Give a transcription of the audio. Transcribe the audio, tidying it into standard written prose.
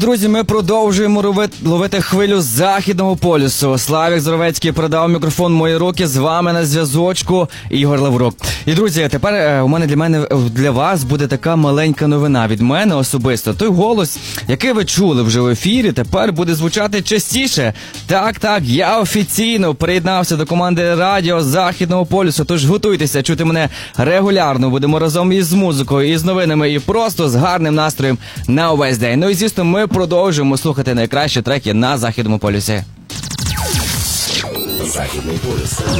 Друзі, ми продовжуємо ловити хвилю Західного полюсу. Славік Зоровецький передав мікрофон в мої руки. З вами на зв'язочку Ігор Лаврук. І, друзі, тепер для вас буде така маленька новина від мене особисто. Той голос, який ви чули вже в ефірі, тепер буде звучати частіше. Так, я офіційно приєднався до команди радіо Західного полюсу, тож готуйтеся чути мене регулярно. Будемо разом із музикою, із новинами і просто з гарним настроєм на увесь день. Ну і, звісно, ми продовжуємо слухати найкращі треки на Західному полюсі. Західний полюс.